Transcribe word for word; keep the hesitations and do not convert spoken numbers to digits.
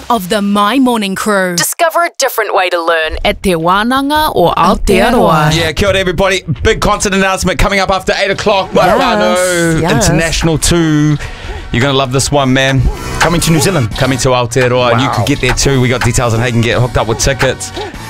of the My Morning Crew. Discover a different way to learn At Te Wānanga or Aotearoa. Yeah, kia ora everybody. Big concert announcement coming up after eight o'clock. Yes, yes. International two. You're going to love this one, man. Coming to New Zealand. Coming to Aotearoa. Wow. You could get there too. We got details on how you can get hooked up with tickets.